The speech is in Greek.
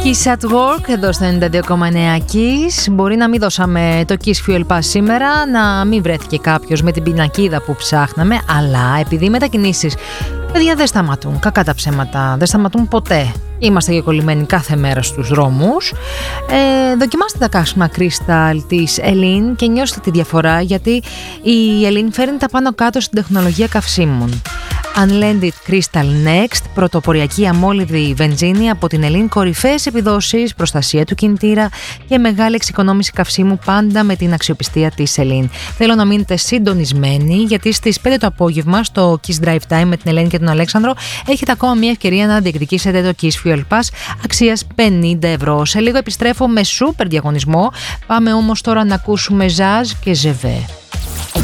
Kiss at Work εδώ στο 92,9 Kiss. Μπορεί να μην δώσαμε το Kiss Fuel Pass σήμερα, να μην βρέθηκε κάποιος με την πινακίδα που ψάχναμε, αλλά επειδή οι μετακινήσεις, παιδιά, δεν σταματούν. Κακά τα ψέματα, δεν σταματούν ποτέ. Είμαστε και κολλημένοι κάθε μέρα στους δρόμους. Δοκιμάστε τα καύσιμα Crystal της Elin και νιώστε τη διαφορά, γιατί η Elin φέρνει τα πάνω κάτω στην τεχνολογία καυσίμων. Unleaded Crystal Next, πρωτοποριακή αμόλυδη βενζίνη από την Elin, κορυφαίες επιδόσεις, προστασία του κινητήρα και μεγάλη εξοικονόμηση καυσίμου, πάντα με την αξιοπιστία της Elin. Θέλω να μείνετε συντονισμένοι, γιατί στις 5 το απόγευμα στο Kiss Drive Time με την Ελένη και τον Αλέξανδρο έχετε ακόμα μια ευκαιρία να διεκδικήσετε το Kiss Fuel Pass αξίας 50 ευρώ. Σε λίγο επιστρέφω με σούπερ διαγωνισμό. Πάμε όμως τώρα να ακούσουμε Jazz και Ζεβέ.